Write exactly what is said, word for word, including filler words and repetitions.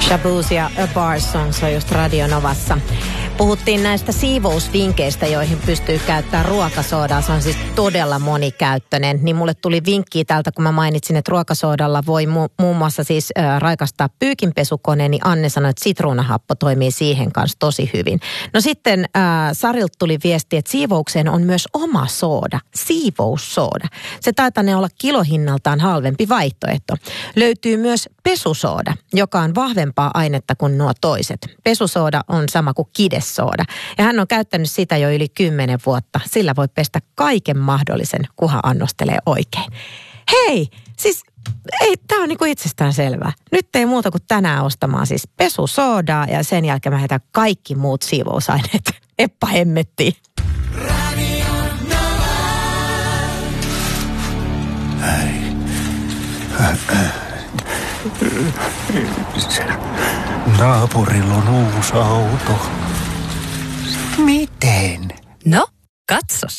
Shaboos ja A Bar Song, se on just Radio Novassa. Puhuttiin näistä siivousvinkkeistä, joihin pystyy käyttämään ruokasoodaa. Se on siis todella monikäyttöinen. Niin mulle tuli vinkkiä täältä, kun mä mainitsin, että ruokasoodalla voi mu- muun muassa siis äh, raikastaa pyykinpesukoneen, niin Anne sanoi, että sitruunahappo toimii siihen kanssa tosi hyvin. No sitten äh, Sarilta tuli viesti, että siivoukseen on myös oma sooda, siivoussooda. Se taitaa ne olla kilohinnaltaan halvempi vaihtoehto. Löytyy myös pesusooda, joka on vahvempaa ainetta kuin nuo toiset. Pesusooda on sama kuin kides. Sooda. Ja hän on käyttänyt sitä jo yli kymmenen vuotta. Sillä voi pestä kaiken mahdollisen, kunhan annostelee oikein. Hei, siis ei, tämä on niinku itsestään selvää. Nyt ei muuta kuin tänään ostamaan siis pesusoodaa ja sen jälkeen mä heitän kaikki muut siivousaineet. Eppa hemmettiin. Naapurilla on uusi auto. Miten? No, katsos.